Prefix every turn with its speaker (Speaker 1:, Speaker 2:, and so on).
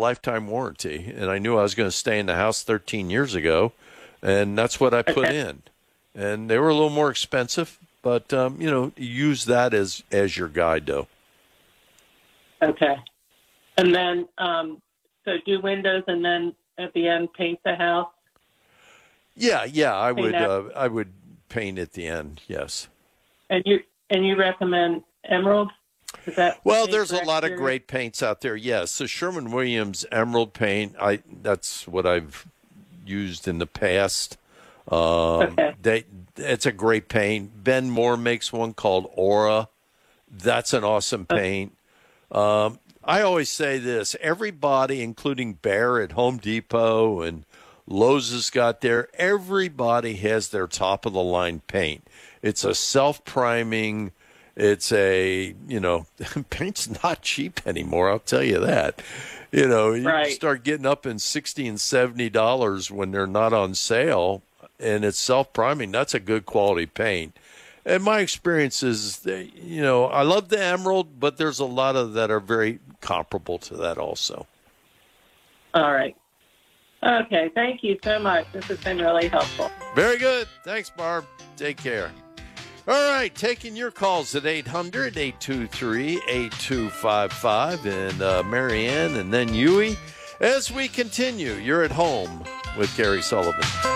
Speaker 1: lifetime warranty, and I knew I was going to stay in the house 13 years ago, and that's what I put in. And they were a little more expensive, but, use that as your guide, though.
Speaker 2: Okay. And then, so do windows and then at the end paint the house?
Speaker 1: Yeah, I would paint at the end, yes.
Speaker 2: And you recommend Emerald?
Speaker 1: Well, there's a lot of great paints out there. Yes, the Sherwin-Williams Emerald paint. That's what I've used in the past. It's a great paint. Ben Moore makes one called Aura. That's an awesome paint. I always say this: everybody, including Behr at Home Depot and Lowe's has got there. Everybody has their top of the line paint. It's a self-priming. It's paint's not cheap anymore. I'll tell you that. You start getting up in $60 and $70 when they're not on sale, and it's self-priming. That's a good quality paint. And my experience is, I love the Emerald, but there's a lot of that are very comparable to that also.
Speaker 2: All right. Okay. Thank you so much. This has been really helpful.
Speaker 1: Very good. Thanks, Barb. Take care. All right, taking your calls at 800-823-8255 and Marianne and then Yui. As we continue, you're at home with Gary Sullivan.